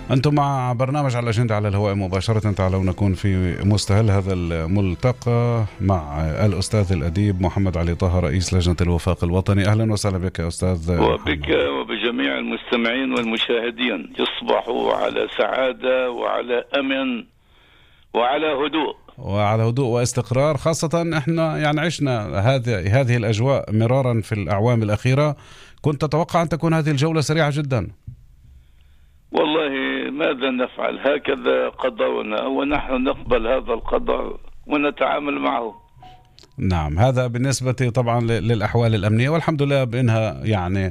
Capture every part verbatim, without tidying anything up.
أنتم مع برنامج على الأجندة على الهواء مباشرة. تعالوا نكون في مستهل هذا الملتقى مع الأستاذ الأديب محمد علي طه رئيس لجنة الوفاق الوطني. أهلا وسهلا بك يا أستاذ وبك محمد. وبجميع المستمعين والمشاهدين، يصبحوا على سعادة وعلى أمن وعلى هدوء وعلى هدوء واستقرار، خاصة احنا يعني عشنا هذه هذه الأجواء مرارا في الأعوام الأخيرة. كنت أتوقع أن تكون هذه الجولة سريعة جدا. والله ماذا نفعل؟ هكذا قدرنا ونحن نقبل هذا القدر ونتعامل معه. نعم، هذا بالنسبة طبعا للأحوال الأمنية، والحمد لله بأنها يعني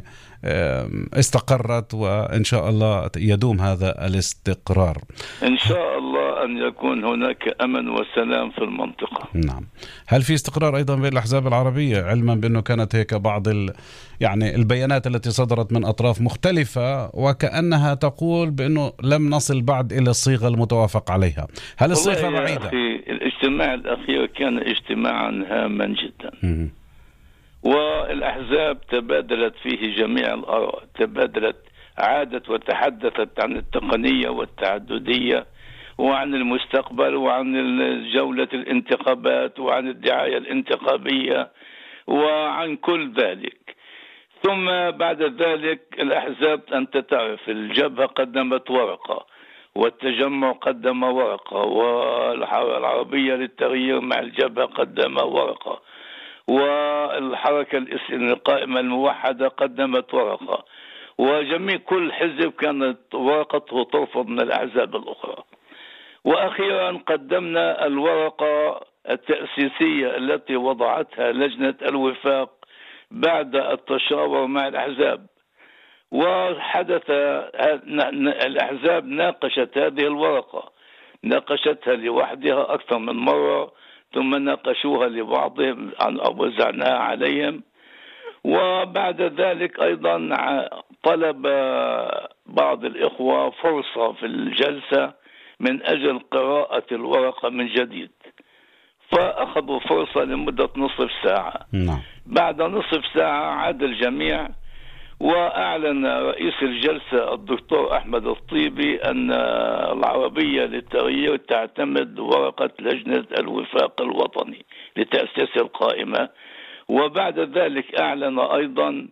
استقرت، وإن شاء الله يدوم هذا الاستقرار. إن شاء الله أن يكون هناك أمن وسلام في المنطقة. نعم. هل في استقرار أيضا بين الأحزاب العربية، علما بأنه كانت هيك بعض ال... يعني البيانات التي صدرت من أطراف مختلفة وكأنها تقول بأنه لم نصل بعد إلى الصيغة المتوافق عليها؟ هل الصيغة بعيدة؟ أخي، الاجتماع الأخير كان اجتماعا هاما جدا، م- والأحزاب تبادلت فيه جميع الآراء، تبادلت، عادت وتحدثت عن التقنية والتعددية وعن المستقبل وعن جولة الانتخابات وعن الدعاية الانتخابية وعن كل ذلك. ثم بعد ذلك الأحزاب، أنت تعرف، الجبهة قدمت ورقة والتجمع قدم ورقة والعربية للتغيير مع الجبهة قدم ورقة والحركة القائمة الموحدة قدمت ورقة، وجميع كل حزب كانت ورقته ترفض من الأحزاب الأخرى. وأخيرا قدمنا الورقة التأسيسية التي وضعتها لجنة الوفاق بعد التشاور مع الأحزاب، وحدث الأحزاب ناقشت هذه الورقة، ناقشتها لوحدها أكثر من مرة، ثم ناقشوها لبعضهم ووزعناها عليهم. وبعد ذلك أيضا طلب بعض الإخوة فرصة في الجلسة من أجل قراءة الورقة من جديد، فأخذوا فرصة لمدة نصف ساعة. نعم. بعد نصف ساعة عاد الجميع، وأعلن رئيس الجلسة الدكتور أحمد الطيبي أن العربية للتغيير تعتمد ورقة لجنة الوفاق الوطني لتأسيس القائمة. وبعد ذلك أعلن أيضا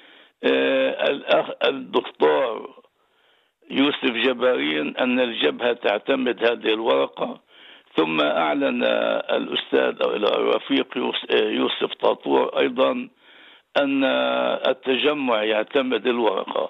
الأخ الدكتور يوسف جبارين أن الجبهة تعتمد هذه الورقة. ثم أعلن الأستاذ أو الرفيق يوسف طاطور أيضا أن التجمع يعتمد الورقة.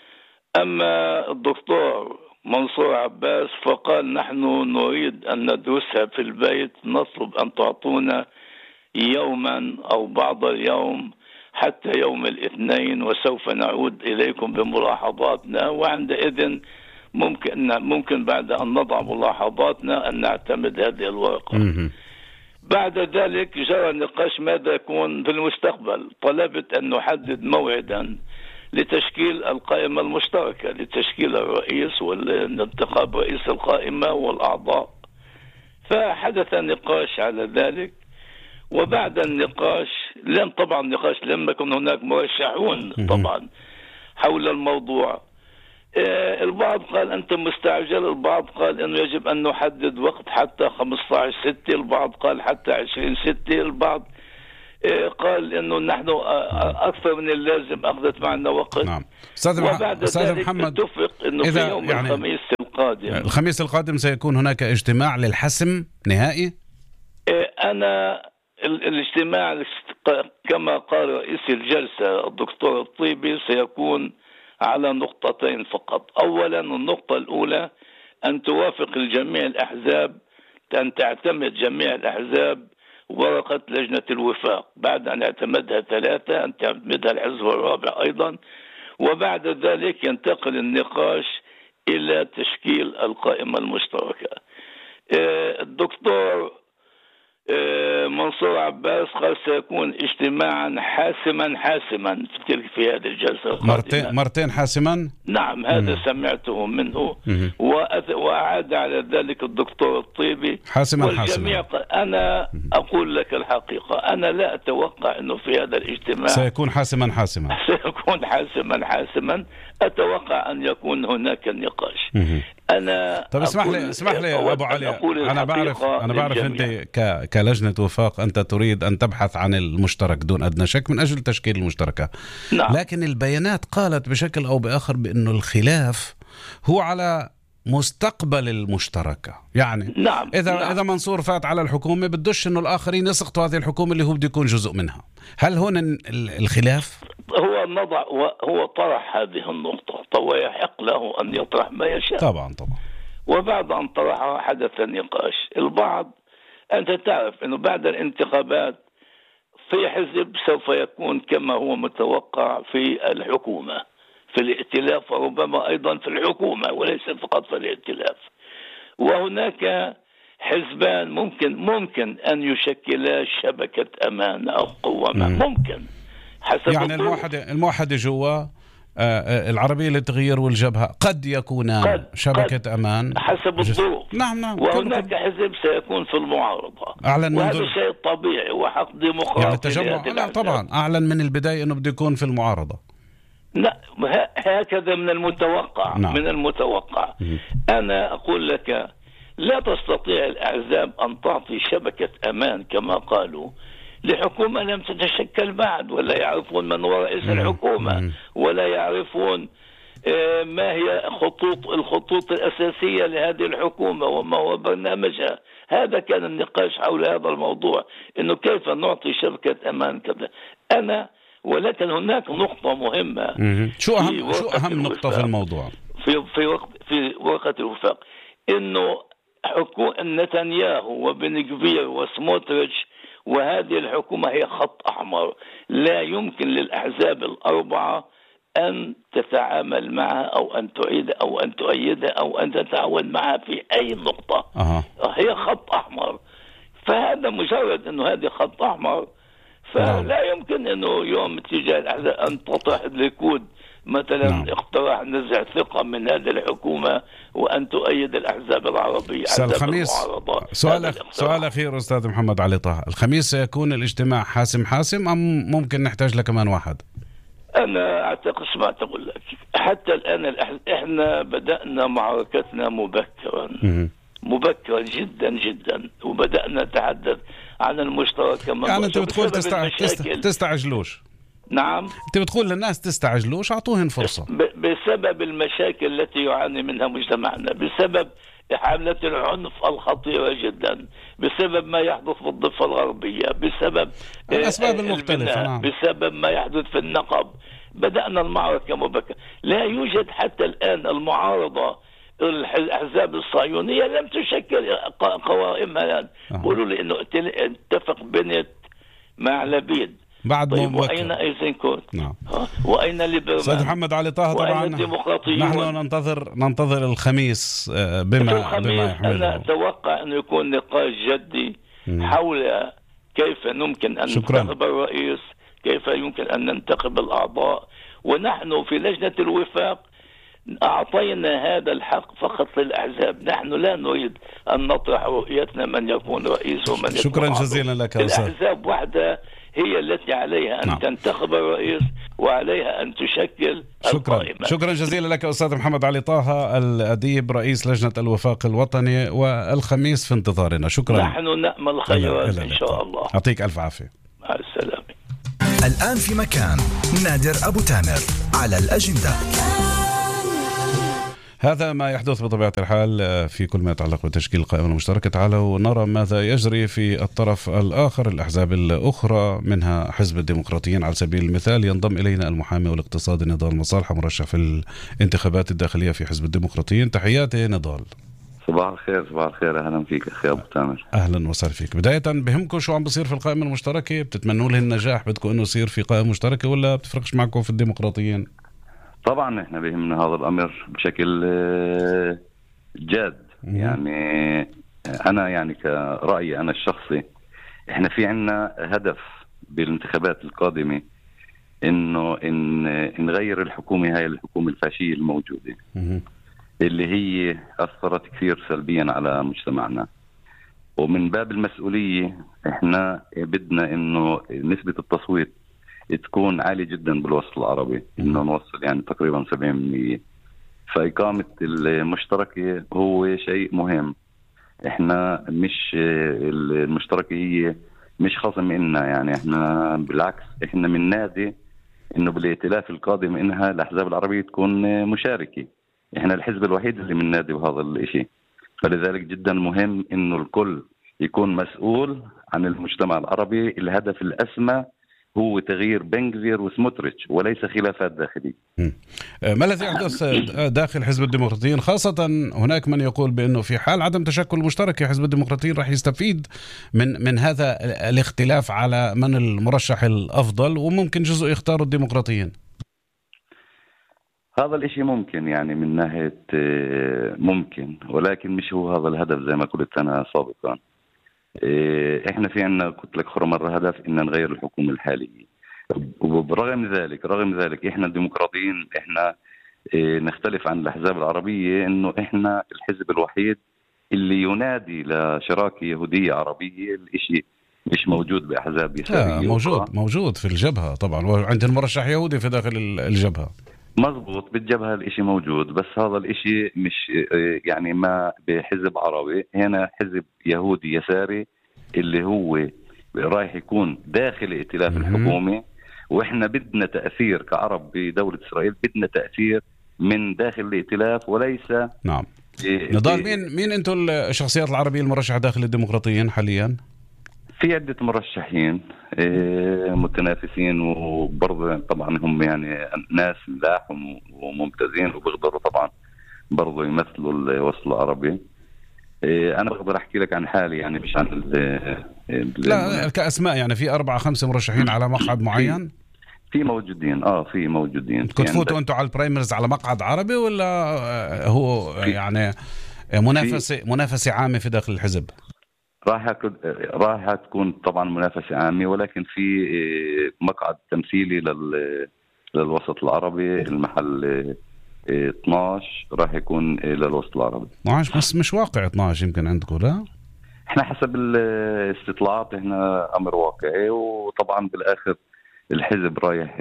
أما الدكتور منصور عباس فقال نحن نريد أن ندرسها في البيت، نطلب أن تعطونا يوما أو بعض اليوم حتى يوم الاثنين وسوف نعود إليكم بملاحظاتنا، وعندئذ ممكن ممكن بعد أن نضع ملاحظاتنا أن نعتمد هذه الورقة. بعد ذلك جرى نقاش ماذا يكون في المستقبل. طلبت أن نحدد موعدا لتشكيل القائمة المشتركة، لتشكيل الرئيس والانتخاب رئيس القائمة والأعضاء. فحدث نقاش على ذلك، وبعد النقاش لم طبعا نقاش لم يكن هناك مرشحون طبعا حول الموضوع. البعض قال أنت مستعجل، البعض قال أنه يجب أن نحدد وقت حتى خمسة عشر ستة، البعض قال حتى عشرين ستة، البعض قال أنه نحن أكثر من اللازم أخذت معنا وقت. نعم. وبعد ذلك محمد اتفق أنه في يوم يعني الخميس القادم الخميس القادم سيكون هناك اجتماع للحسم نهائي. أنا الاجتماع كما قال رئيس الجلسة الدكتور الطيبي سيكون على نقطتين فقط. أولا، النقطة الأولى أن توافق الجميع الأحزاب، أن تعتمد جميع الأحزاب ورقة لجنة الوفاق بعد أن اعتمدها ثلاثة، أن تعتمدها الحزب الرابع أيضا، وبعد ذلك ينتقل النقاش إلى تشكيل القائمة المشتركة. الدكتور منصور عباس قال سيكون اجتماعا حاسما حاسما في تلك في هذه الجلسة مرتين مرتين حاسما. نعم هذا مم. سمعته منه. وأعاد على ذلك الدكتور الطيبي حاسما والجميع حاسما. أنا أقول لك الحقيقة، أنا لا أتوقع أنه في هذا الاجتماع سيكون حاسما حاسما سيكون حاسما حاسما. أتوقع أن يكون هناك نقاش. أنا طب اسمح لي اسمح لي أبو علي، أنا بعرف أنا بعرف أنت ك كلجنة وفاق أنت تريد أن تبحث عن المشترك دون أدنى شك من أجل تشكيل المشتركة. نعم. لكن البيانات قالت بشكل أو بآخر بأنه الخلاف هو على مستقبل المشتركة. يعني نعم. إذا نعم. إذا منصور فات على الحكومة بدوش إنه الآخرين يسقطوا هذه الحكومة اللي هو بده يكون جزء منها. هل هون الخلاف؟ هو نضع هو طرح هذه النقطة، ويحق له أن يطرح ما يشاء. طبعا طبعا. وبعد أن طرحها حدث نقاش. البعض أنت تعرف أنه بعد الانتخابات في حزب سوف يكون كما هو متوقع في الحكومة، في الائتلاف، وربما أيضا في الحكومة وليس فقط في الائتلاف. وهناك حزبان ممكن ممكن أن يشكلا شبكة أمان أو قوة ممكن حسب يعني الموحدة الموحدة جوا العربية للتغيير والجبهة قد يكونان شبكة قد أمان حسب الظروف. نعم نعم. وهناك حزب سيكون في المعارضة، أعلن وهذا منذ... شيء طبيعي وحق ديمقراطي. يعني التجمع لا طبعا أعلن من البداية أنه بده يكون في المعارضة. لا هكذا من المتوقع. نعم. من المتوقع. م- أنا أقول لك لا تستطيع الأحزاب أن تعطي شبكة أمان كما قالوا لحكومة لم تتشكل بعد، ولا يعرفون من هو رئيس الحكومة، ولا يعرفون ما هي خطوط الخطوط الأساسية لهذه الحكومة وما هو برنامجها. هذا كان النقاش حول هذا الموضوع، إنه كيف نعطي شبكة أمان كذا. أنا ولكن هناك نقطة مهمة. شو أهم شو أهم نقطة في الموضوع في في وقت في ورقة الوفاق، إنه حكومة نتنياهو وبن غفير وسموتريتش وهذه الحكومة هي خط أحمر، لا يمكن للأحزاب الأربعة أن تتعامل معها أو أن تعيد أو أن تؤيدها أو أن تتعاون معها في أي نقطة. أه. هي خط أحمر، فهذا مجرد أنه هذه خط أحمر، فلا يمكن أنه يوم اتجاه الأحزاب أن تطرح الليكود مثلا نعم. اقتراح نزع ثقة من هذه الحكومة وأن تؤيد الأحزاب العربية. الخميس سؤال سؤال أخير أستاذ محمد علي طه، الخميس سيكون الاجتماع حاسم حاسم أم ممكن نحتاج لكمان واحد؟ أنا أعتقد ما تقول لك حتى الآن الأحز... إحنا بدأنا معركتنا مبكرا م- مبكرا جدا جدا، وبدأنا نتحدث عن المشترك. يعني أنت بتقول تستع... تستعجلوش؟ نعم. أنت بتقول للناس تستعجلوش، أعطوهن فرصة. بسبب المشاكل التي يعاني منها مجتمعنا، بسبب حملة العنف الخطيرة جدا، بسبب ما يحدث في الضفة الغربية، بسبب الأسباب المختلفة. نعم. بسبب ما يحدث في النقب. بدأنا المعركة مبكرة. لا يوجد حتى الآن المعارضة الأحزاب الصهيونية لم تشكل قوائمها. بقولوا لي إنه اتفق بنت مع لبيد بعد طيب وأين أيزنكوت؟ نعم. وأين ليبرمان؟ سيد محمد علي طه طبعا نحن ننتظر ننتظر الخميس بما الخميس بما يحمله. أنا أتوقع أن يكون نقاش جدي م. حول كيف يمكن أن شكرا. ننتخب الرئيس، كيف يمكن أن ننتخب الأعضاء. ونحن في لجنة الوفاق أعطينا هذا الحق فقط للأحزاب. نحن لا نريد أن نطرح رؤيتنا من يكون رئيس ومن يكون شكرا عضو. جزيلا لك أستاذ. الأحزاب وحدها هي التي عليها أن نعم. تنتخب الرئيس وعليها أن تشكل شكرا القائمة. شكرا جزيلا لك أستاذ محمد علي طه الأديب رئيس لجنة الوفاق الوطني، والخميس في انتظارنا. شكرا. نحن نأمل خيرات إن شاء الله. أعطيك ألف عافية. مع السلامة. الآن في مكان نادر أبو تامر على الأجندة. هذا ما يحدث بطبيعة الحال في كل ما يتعلق بتشكيل القائمة المشتركة. تعالوا نرى ماذا يجري في الطرف الآخر. الأحزاب الأخرى منها حزب الديمقراطيين على سبيل المثال، ينضم إلينا المحامي والاقتصادي نضال مصالحة، مرشح في الانتخابات الداخلية في حزب الديمقراطيين. تحياتي نضال. صباح الخير. صباح الخير. أهلا فيك أخي أبو تامر. أهلا وسهلا فيك. بداية بهمكم شو عم بصير في القائمة المشتركة؟ بتتمنوا له النجاح؟ بدكم أنه يصير في قائمة مشتركة ولا بتفرقش معكم في الديمقراطيين؟ طبعا احنا بيهمنا هذا الامر بشكل جاد. يعني انا يعني كرأيي انا الشخصي احنا في عنا هدف بالانتخابات القادمة انه ان نغير الحكومة هاي الحكومة الفاشية الموجودة اللي هي أثرت كثير سلبيا على مجتمعنا. ومن باب المسؤولية احنا بدنا انه نسبة التصويت تكون عالية جدا بالوسط العربي، انه نوصل يعني تقريبا سبعين بالمئة. فإقامة المشتركة هو شيء مهم. احنا مش المشتركة هي مش خصم إلنا، يعني احنا بالعكس احنا من نادي انه بالائتلاف القادم انها الاحزاب العربية تكون مشاركة. احنا الحزب الوحيد اللي من نادي بهذا الاشي، فلذلك جدا مهم انه الكل يكون مسؤول عن المجتمع العربي. الهدف الاسمى هو تغيير بنغفير وسموتريتش وليس خلافات داخلية. ما الذي يحدث داخل حزب الديمقراطيين؟ خاصة هناك من يقول بأنه في حال عدم تشكل مشترك حزب الديمقراطيين راح يستفيد من من هذا الاختلاف على من المرشح الأفضل، وممكن جزء يختاروا الديمقراطيين. هذا الاشي ممكن، يعني من ناحية ممكن، ولكن مش هو هذا الهدف زي ما قلت أنا سابقا. احنا في عنا قلت لك خرى مرة هدف ان نغير الحكومة الحالية. وبرغم ذلك رغم ذلك احنا الديمقراطيين احنا اه نختلف عن الاحزاب العربية، انه احنا الحزب الوحيد اللي ينادي لشراكة يهودية عربية. الاشي مش موجود باحزاب يسارية. موجود أخرى. موجود في الجبهة طبعا، وعندنا مرشح يهودي في داخل الجبهة. مزبوط، بالجبهة الاشي موجود، بس هذا الاشي مش يعني ما بحزب عربي. هنا حزب يهودي يساري اللي هو رايح يكون داخل ائتلاف الحكومة، واحنا بدنا تأثير كعرب بدولة اسرائيل، بدنا تأثير من داخل الائتلاف وليس. نعم. نضال، مين مين انتم الشخصيات العربية المرشحة داخل الديمقراطيين حاليا؟ في عدة مرشحين متنافسين، وبرضه طبعا هم يعني ناس ملاح وممتازين وبيقدروا طبعا برضه يمثلوا الوسط العربي. أنا بقدر أحكي لك عن حالي، يعني مش عن ال لا كأسماء، يعني في أربعة خمسة مرشحين على مقعد معين. في موجودين اه في موجودين. كنت تفوتوا أنتوا على البرايمرز على مقعد عربي، ولا هو يعني منافسة منافسة عامة في داخل الحزب؟ راح راح تكون طبعا منافسة عامة، ولكن في مقعد تمثيلي لل للوسط العربي. المحل اثناشر راح يكون للوسط العربي. اثنا عشر بس مش واقع اثناشر يمكن عندكم؟ لا احنا حسب الاستطلاعات احنا امر واقعي، وطبعا بالاخر الحزب رايح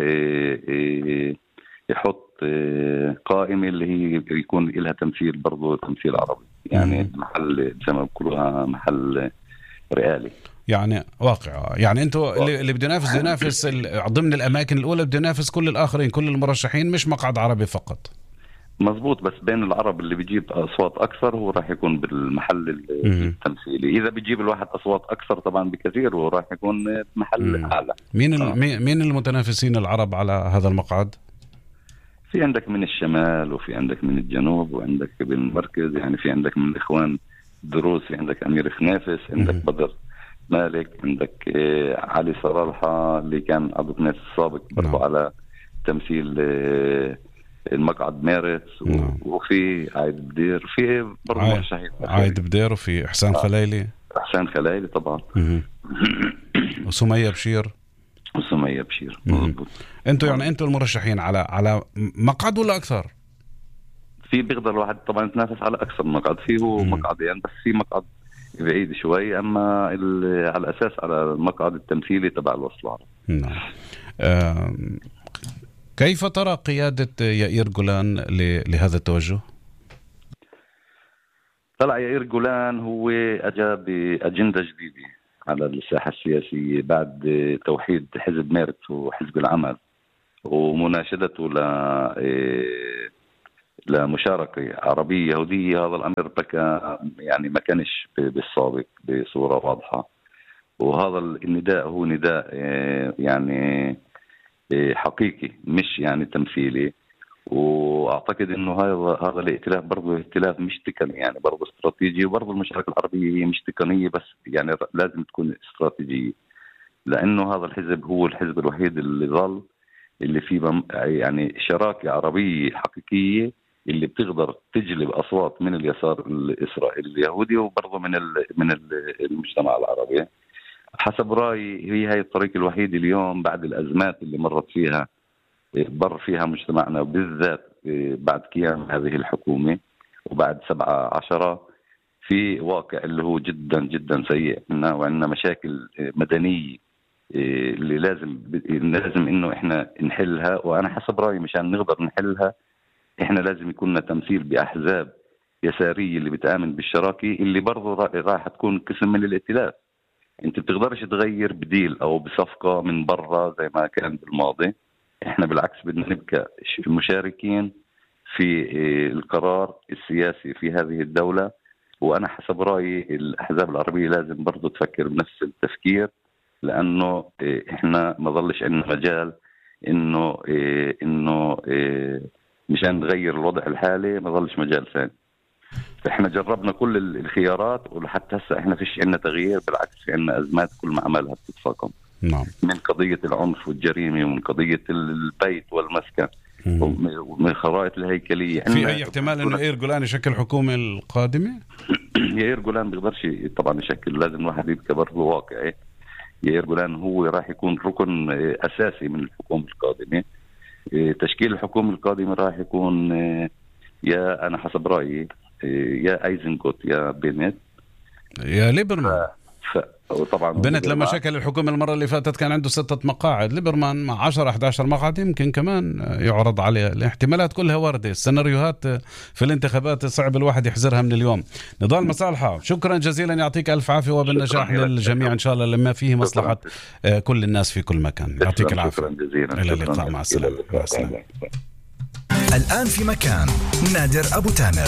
يحط قائمة اللي هي يكون لها تمثيل برضو تمثيل عربي، يعني محل زي ما بيقولوها محل رئالي، يعني واقع. يعني انتوا اللي, اللي بده ينافس ينافس ضمن الاماكن الاولى، بده ينافس كل الاخرين كل المرشحين، مش مقعد عربي فقط. مظبوط، بس بين العرب اللي بيجيب اصوات اكثر هو راح يكون بالمحل التمثيلي. اذا بيجيب الواحد اصوات اكثر طبعا بكثير وراح يكون محل مم. اعلى. مين آه. مين المتنافسين العرب على هذا المقعد؟ في عندك من الشمال، وفي عندك من الجنوب، وعندك بالمركز، يعني في عندك من الاخوان الدروز، في عندك امير خنافس، عندك مم. بدر مالك، عندك علي صرالحة اللي كان عضو كنيسة السابق برضو نعم. على تمثيل المقعد مارس، نعم. وفي عايد بدير، في برضو مرشحين عايد بدير، وفي إحسان آه. خليلي إحسان خليلي طبعا وسمية بشير وسمية بشير. انتوا يعني انتوا المرشحين على على مقعد ولا أكثر؟ في بيقدر الواحد طبعا يتنافس على أكثر مقعد، فيه مقعدين يعني، بس في مقعد بعيد شوي، أما على الأساس على المقعد التمثيلي تبع الوسط العربي. نعم. آه كيف ترى قيادة يائير جولان لهذا التوجه؟ طلع يائير جولان هو أجا بأجندة جديدة على الساحة السياسية بعد توحيد حزب ميرت وحزب العمل ومناشدته ل لمشاركة عربية يهودية. هذا الأمر بكى يعني ما كانش بالسابق بصورة واضحة، وهذا النداء هو نداء يعني حقيقي مش يعني تمثيلي. وأعتقد إنه هذا هذا الائتلاف برضه ائتلاف مش تقني، يعني برضه استراتيجي، وبرضه المشاركة العربية هي مش تقنية بس يعني لازم تكون استراتيجية، لأنه هذا الحزب هو الحزب الوحيد اللي ظل اللي فيه يعني شراكة عربية حقيقية اللي بتقدر تجلب أصوات من اليسار الإسرائيلي اليهودي وبرضه من من المجتمع العربي. حسب رأيي هي هاي الطريق الوحيد اليوم بعد الأزمات اللي مرت فيها بر فيها مجتمعنا، وبالذات بعد قيام هذه الحكومة وبعد سبعة عشرة في واقع اللي هو جدا جدا سيء، وعندنا مشاكل مدنية اللي لازم لازم إنه إحنا نحلها. وأنا حسب رأيي مشان نقدر نحلها إحنا لازم يكون لنا تمثيل بأحزاب يسارية اللي بتآمن بالشراكة، اللي برضو راح تكون قسم من الائتلاف. انت بتقدرش تغير بديل او بصفقة من برا زي ما كان بالماضي. احنا بالعكس بدنا نبقى مشاركين في القرار السياسي في هذه الدولة. وانا حسب رأيي الاحزاب العربية لازم برضو تفكر بنفس التفكير، لانه احنا ما ظلش عندنا مجال انه انه مشان نغير الوضع الحالي، ما ظلش مجال ثاني. احنا جربنا كل الخيارات ولحتى هسه احنا فيش عندنا تغيير، بالعكس في عندنا ازمات كل ما عملها بتتفاقم. نعم. من قضية العنف والجريمة ومن قضية البيت والمسكن ومن الخرائط الهيكلية. في اي احتمال انه يائير جولان يشكل حكومة القادمة؟ يائير جولان بيقدرش طبعا يشكل، لازم الواحد يبقى برضه واقعي. يائير جولان هو راح يكون ركن اساسي من الحكومة القادمة. تشكيل الحكومة القادمة راح يكون يا انا حسب رأيي يا ايزنكوت يا بنت يا ليبرمان. ف... طبعا بنت لما شكل الحكومة المرة اللي فاتت كان عنده ستة مقاعد، ليبرمان مع عشرة أحد عشر مقعد يمكن كمان يعرض عليه. الاحتمالات كلها واردة، السيناريوهات في الانتخابات صعب الواحد يحذرها من اليوم. نضال مصالحة، شكرا جزيلا، يعطيك ألف عافية وبالنجاح للجميع إن شاء الله لما فيه مصلحة كل الناس في كل مكان. يعطيك العافية. إلى اللقاء، مع السلامة. الآن في مكان نادر أبو تامر.